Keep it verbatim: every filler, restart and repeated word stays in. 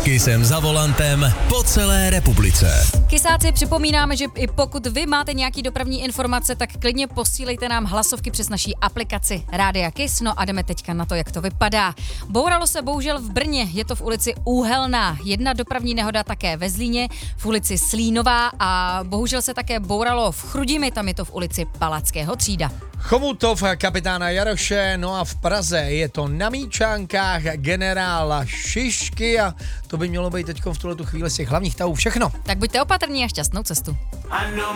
Kysem za volantem po celé republice. Kysáci, připomínáme, že i pokud vy máte nějaký dopravní informace, tak klidně posílejte nám hlasovky přes naší aplikaci Rádia Kys. No a jdeme teďka na to, jak to vypadá. Bouralo se bohužel v Brně, je to v ulici Úhelná. Jedna dopravní nehoda také ve Zlíně, v ulici Slínová a bohužel se také bouralo v Chrudimi, tam je to v ulici Palackého třída. Chomutov kapitána Jaroše, no a v Praze je to na Míčánkách generála Šišky a to by mělo být teď v tuhletu chvíli z těch hlavních tahů všechno. Tak buďte opatrní a šťastnou cestu. I know